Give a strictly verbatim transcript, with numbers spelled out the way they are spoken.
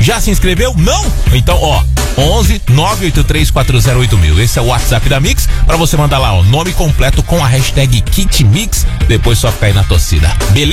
Já se inscreveu? Não? Então, ó, onze nove oito três quatro zero oito mil. Esse é o WhatsApp da Mix, pra você mandar lá, ó, nome completo com a hashtag KitMix, depois só ficar aí na torcida. Beleza?